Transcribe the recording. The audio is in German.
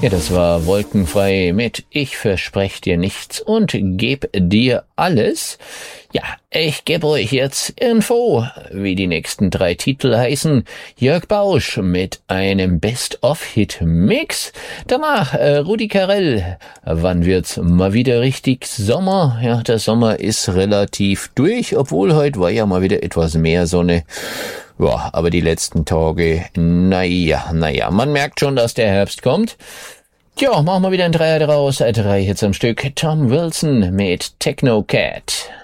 Ja, das war Wolkenfrei mit Ich versprech dir nichts und geb dir alles. Ja, ich gebe euch jetzt Info, wie die nächsten 3 Titel heißen. Jörg Bausch mit einem Best-of-Hit-Mix. Danach Rudi Carrell. Wann wird's mal wieder richtig Sommer? Ja, der Sommer ist relativ durch, obwohl heute war ja mal wieder etwas mehr Sonne. Ja, aber die letzten Tage, naja, man merkt schon, dass der Herbst kommt. Tja, machen wir wieder ein Dreier draus. 3 Hits am Stück. Tom Wilson mit Techno Cat.